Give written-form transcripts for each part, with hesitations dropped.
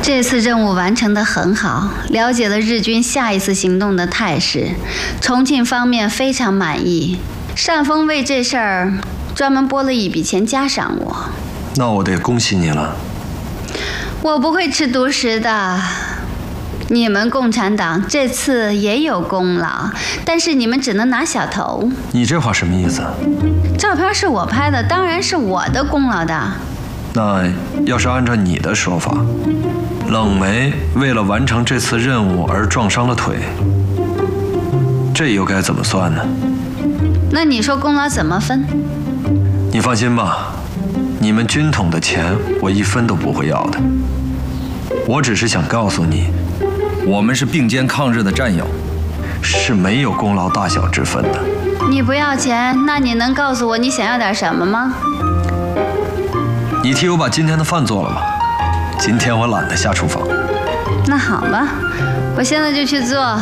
这次任务完成得很好，了解了日军下一次行动的态势，重庆方面非常满意。单峰为这事儿专门拨了一笔钱嘉赏我。 那我得恭喜你了。 我不会吃独食的。你们共产党这次也有功劳，但是你们只能拿小头。 你这话什么意思？ 照片是我拍的，当然是我的功劳的。 那要是按照你的说法，冷梅为了完成这次任务而撞伤了腿，这又该怎么算呢？ 那你说功劳怎么分？ 你放心吧，你们军统的钱我1分都不会要的。我只是想告诉你， 我们是并肩抗日的战友， 是没有功劳大小之分的。 你不要钱，那你能告诉我你想要点什么吗？ 你替我把今天的饭做了吧，今天我懒得下厨房。 那好吧，我现在就去做。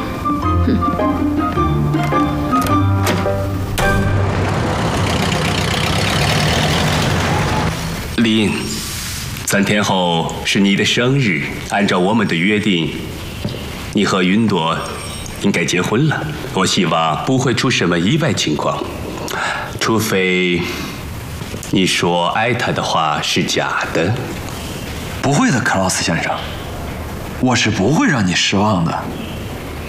林，3天后是你的生日，按照我们的约定，你和云朵应该结婚了。我希望不会出什么意外情况，除非你说爱他的话是假的。 不会的，克劳斯先生，我是不会让你失望的。